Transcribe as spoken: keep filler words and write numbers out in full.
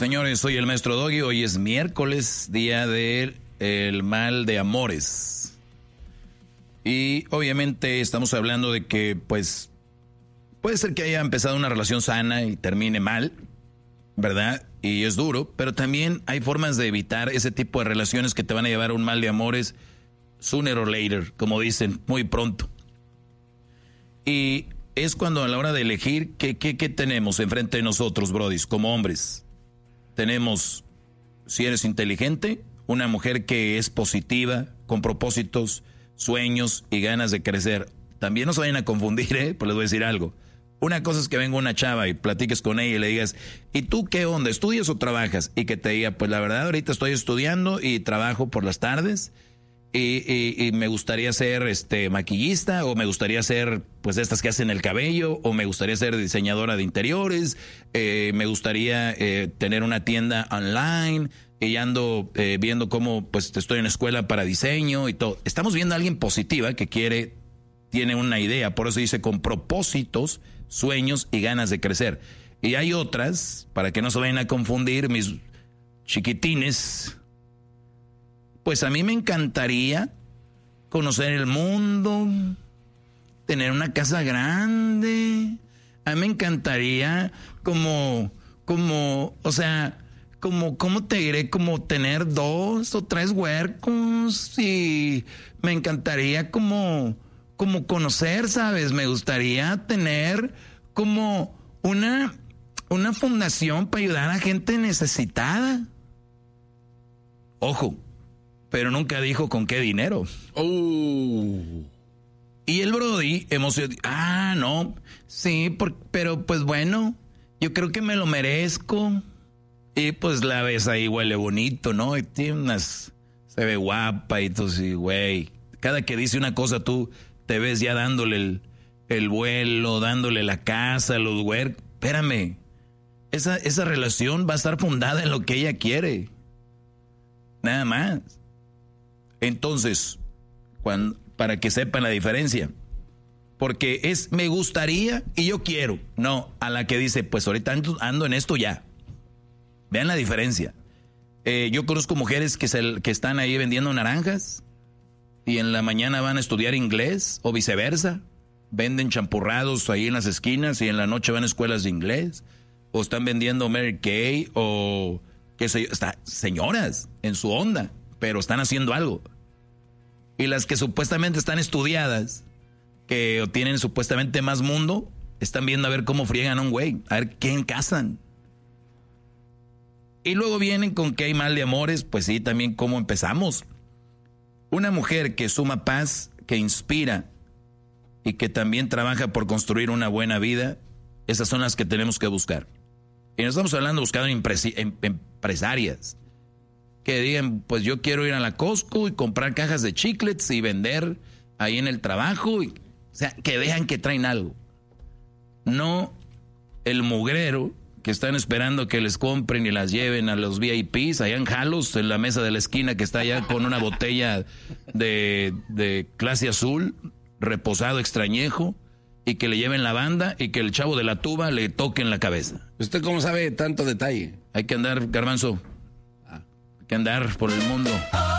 Señores, soy el maestro Doggy. Hoy es miércoles, día del el mal de amores. Y obviamente estamos hablando de que, pues, puede ser que haya empezado una relación sana y termine mal, ¿verdad? Y es duro, pero también hay formas de evitar ese tipo de relaciones que te van a llevar a un mal de amores sooner or later, como dicen, muy pronto. Y es cuando a la hora de elegir, ¿qué, qué, qué tenemos enfrente de nosotros, brodis, como hombres? Tenemos, si eres inteligente, una mujer que es positiva, con propósitos, sueños y ganas de crecer. También no se vayan a confundir, ¿eh? Pues les voy a decir algo. Una cosa es que venga una chava y platiques con ella y le digas, ¿y tú qué onda? ¿Estudias o trabajas? Y que te diga, pues la verdad ahorita estoy estudiando y trabajo por las tardes y, y, y me gustaría ser este maquillista, o me gustaría ser pues estas que hacen el cabello, o me gustaría ser diseñadora de interiores, eh, me gustaría eh, tener una tienda online y ando eh, viendo cómo pues estoy en la escuela para diseño y todo. Estamos viendo a alguien positiva que quiere, tiene una idea, por eso dice con propósitos, sueños y ganas de crecer. Y hay otras, para que no se vayan a confundir, mis chiquitines, pues a mí me encantaría conocer el mundo, tener una casa grande, a mí me encantaría como, como, o sea, como, ¿cómo te diré? Como tener dos o tres huercos, y me encantaría como, como conocer, ¿sabes? Me gustaría tener como una, una fundación para ayudar a gente necesitada. Ojo, pero nunca dijo con qué dinero. Oh. Y el Brody emocionado, ah, no, sí, por, pero pues bueno, yo creo que me lo merezco. Y pues la ves ahí, huele bonito, ¿no? Y tiene unas, se ve guapa y tú sí, güey. Cada que dice una cosa tú te ves ya dándole el, el vuelo, dándole la casa, los huercos. Espérame, esa, esa relación va a estar fundada en lo que ella quiere. Nada más. Entonces, cuando, para que sepan la diferencia, porque es me gustaría y yo quiero, no a la que dice, pues ahorita ando, ando en esto ya. Vean la diferencia. Eh, yo conozco mujeres que, se, que están ahí vendiendo naranjas y en la mañana van a estudiar inglés o viceversa. Venden champurrados ahí en las esquinas y en la noche van a escuelas de inglés. O están vendiendo Mary Kay o qué sé yo. Está, señoras en su onda, pero están haciendo algo. Y las que supuestamente están estudiadas, que tienen supuestamente más mundo, están viendo a ver cómo friegan a un güey, a ver quién casan. Y luego vienen con que hay mal de amores, pues sí, también cómo empezamos. Una mujer que suma paz, que inspira y que también trabaja por construir una buena vida, esas son las que tenemos que buscar. Y no estamos hablando de buscar empresarias que digan, pues yo quiero ir a la Costco y comprar cajas de chiclets y vender ahí en el trabajo. Y, o sea, que vean que traen algo. No el mugrero que están esperando que les compren y las lleven a los V I Ps allá en Jalos, en la mesa de la esquina que está allá con una botella de, de clase azul, reposado extrañejo, y que le lleven la banda y que el chavo de la tuba le toque en la cabeza. ¿Usted cómo sabe tanto detalle? Hay que andar, Garbanzo, hay que andar por el mundo.